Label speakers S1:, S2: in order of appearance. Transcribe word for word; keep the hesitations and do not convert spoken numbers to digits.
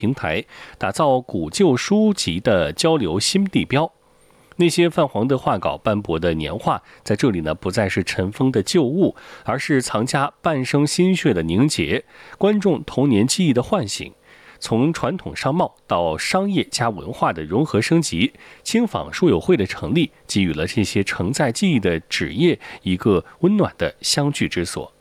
S1: 平台，打造古旧书籍的交流新地标。那些泛黄的画稿、斑驳的年画，在这里呢，不再是尘封的旧物，而是藏家半生心血的凝结，观众童年记忆的唤醒。从传统商贸到商业加文化的融合升级，轻纺书友会的成立，给予了这些承载记忆的纸业一个温暖的相聚之所。